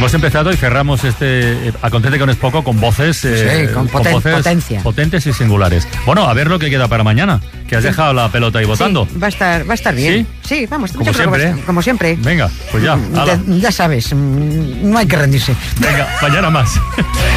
hemos empezado y cerramos este Acontece con es poco con voces, con voces potencia. Potentes y singulares. Bueno, a ver lo que queda para mañana, que has dejado la pelota ahí votando. Sí, va a estar bien. ¿Sí? Sí, vamos. Como siempre. Como siempre. Venga, pues ya. Ya sabes, no hay que rendirse. Venga, mañana más.